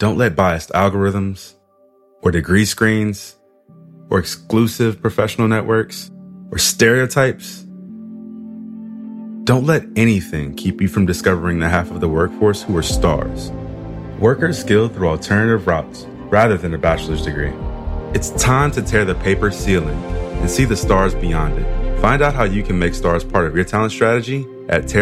Don't let biased algorithms or degree screens or exclusive professional networks or stereotypes. Don't let anything keep you from discovering the half of the workforce who are stars. Workers skilled through alternative routes rather than a bachelor's degree. It's time to tear the paper ceiling and see the stars beyond it. Find out how you can make stars part of your talent strategy at